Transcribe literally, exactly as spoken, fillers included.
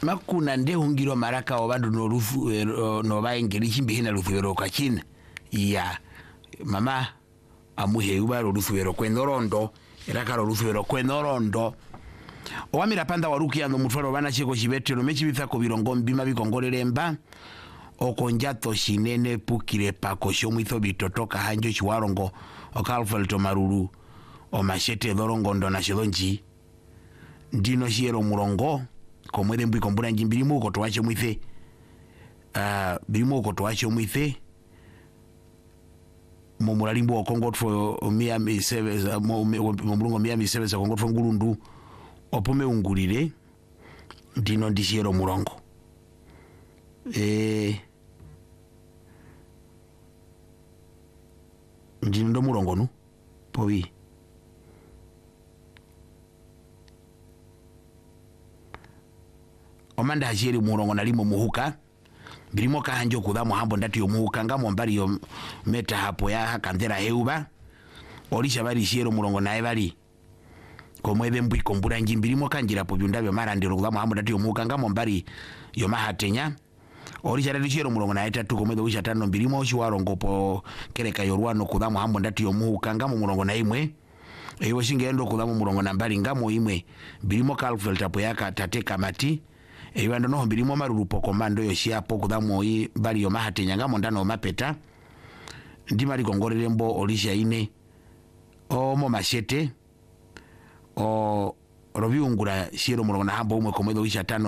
makuna nde hungiro maraka obandu no rufu no baengeri hina rufero kachina ya mama amuhe uba rufero kwendorondo eraka rufero kwendorondo owamira panda waruki ando mutwaro bana chiko chibetero mechi bithako birongo mbima bikongoreremba okonjato shinene pukire pako shomwitho bitotoka hanjo chiwarongo okalfalto maruru o machete dorongondo na shilonji ndino shiero murongo komwede mbwi kombura njimbirimu ko twache mwithe ah uh, birimu ko twache mwithe mo muralimbo okongotfo mia mi service mo murungo mia mi service okongotfo ngurundu opome ungurire ndino ndishiero murongo eh ndino murongo nu powi omanda hajiri murongo nalimo muhuka birimo kahanjo kudamo hambo ndati yo muhuka ngamo mbari yo meta hapo ya hakandera heuba olisha bari shiero murongo nae bari komwebe mbwi kombura njimbirimo kanjira po byundabyo marandiro kudamo hambo ndati yo muhuka ngamo mbari yo mahatenya olisha ndati shiero murongo nae tatu komwebe wisha tano mbirimo shiwarongo po kereka yorwano kudamo hambo ndati yo muhuka ngamo murongo na imwe eyo shingendo kudamo murongo nambari ngamo imwe birimo kalfel tapo yaka tateka mati ebando no birimo maruru poko mando yo shiapo kudamo yi bali yo mahatenya ngamo ndano mapeta ndimari kongorerembo olisha ine o mo machete o robiungura shiero murongo na hambo umwe komwedo wisha tano